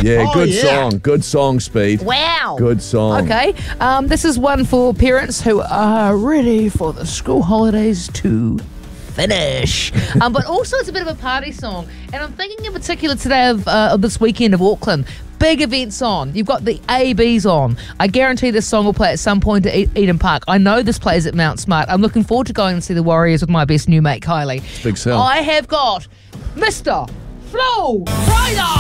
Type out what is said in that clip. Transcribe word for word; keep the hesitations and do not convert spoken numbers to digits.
Yeah, Oh, good yeah. song. Good song, Speed. Wow. Good song. Okay, um, this is one for parents who are ready for the school holidays to finish. um, but also it's a bit of a party song. And I'm thinking in particular today of, uh, of this weekend of Auckland. Big events on. You've got the A Bs on. I guarantee this song will play at some point at E- Eden Park. I know this plays at Mount Smart. I'm looking forward to going and see the Warriors with my best new mate, Kylie. Big sell. I have got Mister Flo Friday.